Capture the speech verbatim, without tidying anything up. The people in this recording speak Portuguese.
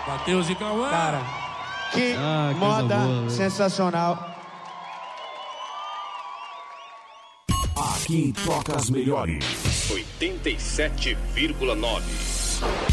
Matheus e Cauã. Cara, que Ah, coisa moda boa, sensacional. Aqui toca as melhores. oitenta e sete vírgula nove.